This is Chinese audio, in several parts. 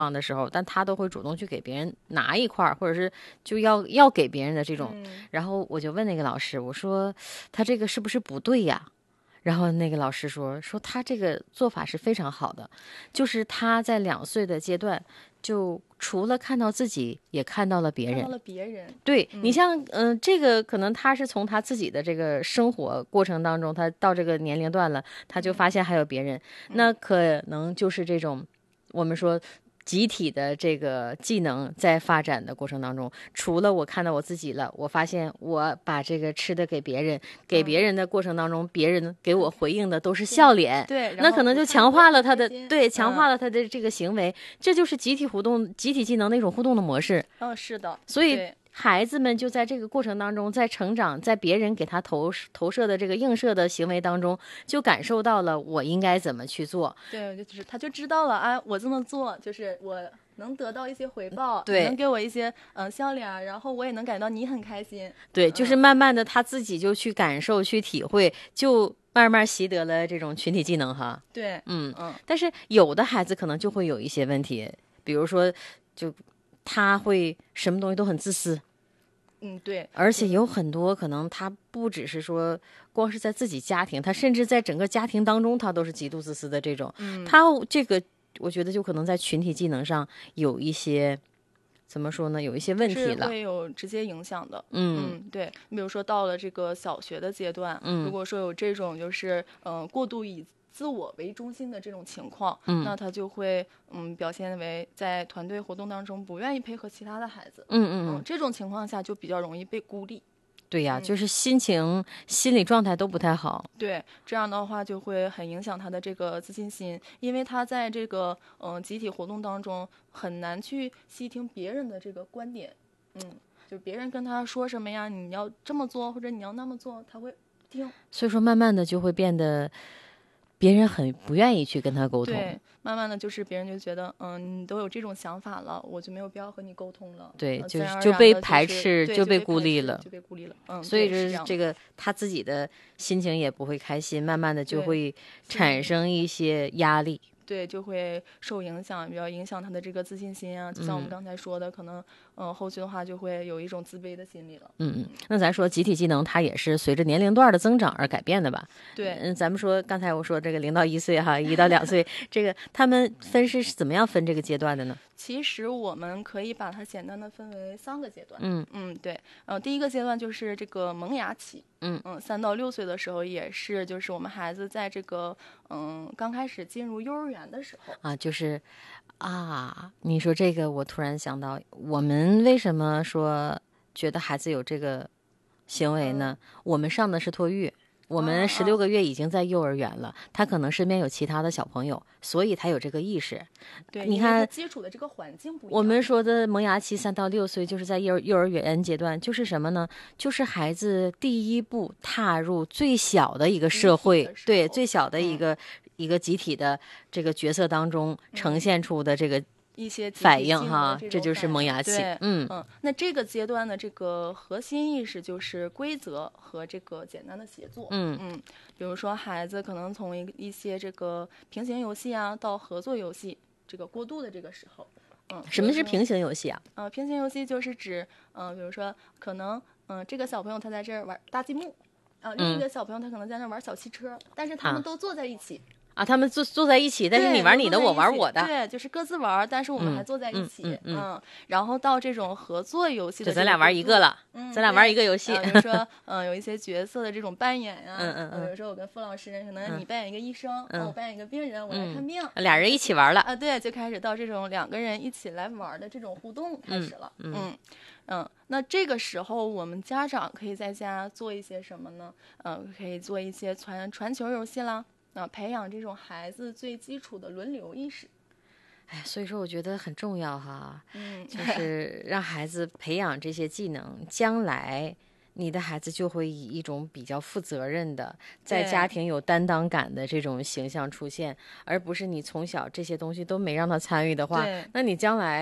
的时候，但他都会主动去给别人拿一块，或者是就要给别人的这种。然后我就问那个老师，我说他这个是不是不对呀？然后那个老师说他这个做法是非常好的，就是他在2岁的阶段，就除了看到自己，也看到了别人。 看到了别人， 对，你像这个可能他是从他自己的这个生活过程当中，他到这个年龄段了，他就发现还有别人，那可能就是这种我们说集体的这个技能在发展的过程当中，除了我看到我自己了，我发现我把这个吃的给别人，给别人的过程当中，别人给我回应的都是笑脸， 对， 那可能就强化了他的强化了了他的这个行为，这就是集体互动、集体技能那种互动的模式。 是的， 所以孩子们就在这个过程当中，在成长，在别人给他投射的这个映射的行为当中，就感受到了我应该怎么去做。 对，就是他就知道了，哎，我这么做就是我能得到一些回报， 对， 能给我一些笑脸，然后我也能感到你很开心。 对，就是慢慢的他自己就去感受、去体会，就慢慢习得了这种群体技能哈。 对， 但是有的孩子可能就会有一些问题，比如说就他会什么东西都很自私。 对， 而且有很多可能他不只是说光是在自己家庭，他甚至在整个家庭当中他都是极度自私的这种。他这个我觉得就可能在群体技能上有一些怎么说呢，有一些问题了， 是会有直接影响的。对，你比如说到了这个小学的阶段，如果说有这种就是过度以自我为中心的这种情况，那他就会表现为在团队活动当中不愿意配合其他的孩子。这种情况下就比较容易被孤立。 对呀，就是心理状态都不太好。 对，这样的话就会很影响他的这个自信心，因为他在这个集体活动当中很难去细听别人的这个观点。就别人跟他说什么呀，你要这么做或者你要那么做，他会听。 所以说慢慢的就会变得别人很不愿意去跟他沟通。 对，慢慢的就是别人就觉得你都有这种想法了，我就没有必要和你沟通了。 对， 就被排斥，就被孤立了。所以这个他自己的心情也不会开心，慢慢的就会产生一些压力。 对，就会受影响，比较影响他的这个自信心啊。就像我们刚才说的，可能后续的话就会有一种自卑的心理了。 那咱说集体技能，它也是随着年龄段的增长而改变的吧？ 对， 咱们说刚才我说这个0到1岁哈，1到2岁，这个他们是怎么样分这个阶段的呢？ 其实我们可以把它简单的分为3个阶段。对，第一个阶段就是这个萌芽期。3到6岁的时候也是，就是我们孩子在这个刚开始进入幼儿园的时候啊，就是你说这个，我突然想到，我们为什么说觉得孩子有这个行为呢？我们上的是托育。我们16个月已经在幼儿园了，他可能身边有其他的小朋友，所以他有这个意识。 对， 你看接触的这个环境不一样。 我们说的萌芽期3到6岁，就是在幼儿园阶段，就是什么呢？就是孩子第一步踏入最小的一个社会，对，最小的一个集体的这个角色当中呈现出的这个一些反应哈，这就是萌芽期。 那这个阶段的这个核心意识就是规则和这个简单的协作。比如说孩子可能从一些这个平行游戏啊到合作游戏，这个过渡的这个时候。 什么是平行游戏啊？ 平行游戏就是指比如说可能这个小朋友他在这儿玩搭积木，另一个小朋友他可能在那玩小汽车，但是他们都坐在一起。 他们坐在一起，但是你玩你的，我玩我的。 对，就是各自玩，但是我们还坐在一起。然后到这种合作游戏的， 咱俩玩一个了。咱俩玩一个游戏。 比如说，有一些角色的这种扮演呀。比如说我跟傅老师，可能你扮演一个医生，我扮演一个病人，我来看病。 俩人一起玩了。 对，就开始到这种2个人一起来玩的这种互动开始了。那这个时候我们家长可以在家做一些什么呢？可以做一些传球游戏啦。培养这种孩子最基础的轮流意识。 所以说我觉得很重要哈。就是让孩子培养这些技能，将来你的孩子就会以一种比较负责任的，在家庭有担当感的这种形象出现，而不是你从小这些东西都没让他参与的话，那你将来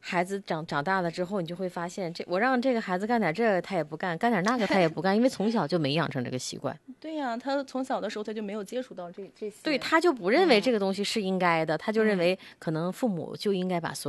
孩子长大了之后，你就会发现，我让这个孩子干点这个他也不干，干点那个他也不干，因为从小就没养成这个习惯。 对呀，他从小的时候他就没有接触到这些， 对，他就不认为这个东西是应该的，他就认为可能父母就应该把所有